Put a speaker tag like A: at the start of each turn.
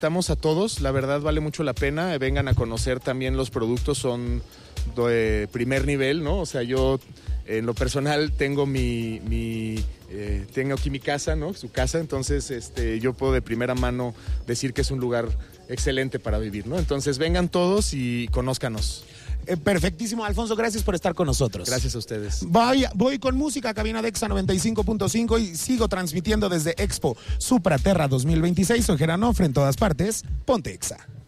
A: Invitamos a todos, la verdad vale mucho la pena, vengan a conocer también los productos, son de primer nivel, ¿no? O sea, yo en lo personal tengo tengo aquí mi casa, ¿no? Su casa, entonces yo puedo de primera mano decir que es un lugar excelente para vivir, ¿no? Entonces vengan todos y conózcanos.
B: Perfectísimo, Alfonso, gracias por estar con nosotros.
A: Gracias a ustedes.
B: Voy con música, cabina de Exa 95.5 y sigo transmitiendo desde Expo Supraterra 2026. Soy Geranofre en todas partes. Ponte Exa.